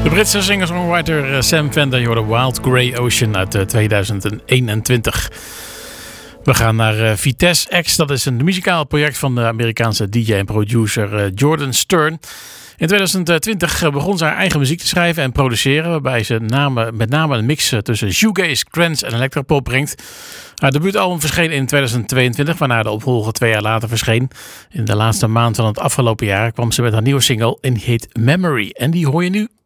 De Britse singer-songwriter Sam Fender, je hoorde Wild Grey Ocean uit 2021. We gaan naar Vitesse X. Dat is een muzikaal project van de Amerikaanse DJ en producer Jordan Stern. In 2020 begon ze haar eigen muziek te schrijven en produceren, waarbij ze met name een mix tussen shoegaze, trance en electropop brengt. Haar debuutalbum verscheen in 2022, waarna de opvolger 2 jaar later verscheen. In de laatste maand van het afgelopen jaar kwam ze met haar nieuwe single en die heet Memory. En die hoor je nu.